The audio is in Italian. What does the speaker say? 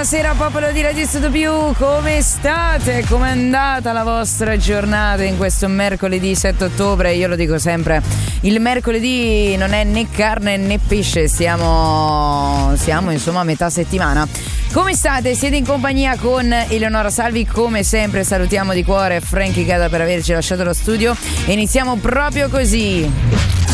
buonasera popolo di Radio Studio Più, come state? Com'è andata la vostra giornata in questo mercoledì 7 ottobre? Io lo dico sempre, il mercoledì non è né carne né pesce, siamo insomma a metà settimana. Come state? Siete in compagnia con Eleonora Salvi, come sempre salutiamo di cuore Frankie Gada per averci lasciato lo studio e iniziamo proprio così.